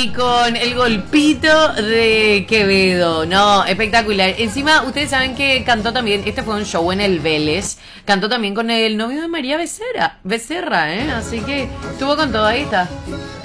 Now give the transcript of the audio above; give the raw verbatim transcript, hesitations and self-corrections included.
y con el golpito de Quevedo. No, espectacular. Encima, ustedes saben que cantó también, este fue un show en el Vélez, cantó también con el novio de María Becerra, Becerra, ¿eh? Así que estuvo con todo, ahí está.